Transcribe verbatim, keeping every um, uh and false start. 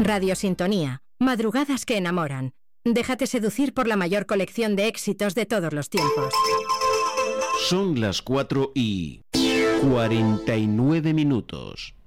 Radio Sintonía. Madrugadas que enamoran. Déjate seducir por la mayor colección de éxitos de todos los tiempos. Son las cuatro y cuarenta y nueve minutos.